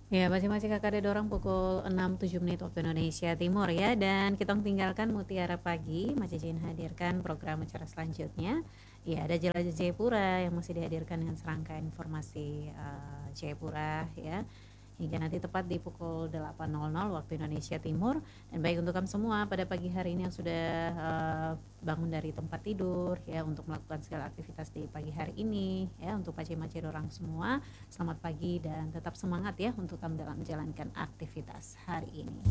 Ya, masing-masing kakak ada dorang pukul 6 7 menit waktu Indonesia Timur ya. Dan kita tinggalkan Mutiara Pagi, Mas Jin hadirkan program acara selanjutnya. Ya, ada Jelajah Jayapura yang masih dihadirkan dengan serangkaian informasi Jayapura ya. Hingga nanti tepat di pukul 8.00 waktu Indonesia Timur. Dan baik untuk kamu semua pada pagi hari ini yang sudah bangun dari tempat tidur ya untuk melakukan segala aktivitas di pagi hari ini ya, untuk pace-mace orang semua. Selamat pagi dan tetap semangat ya untuk kamu dalam menjalankan aktivitas hari ini.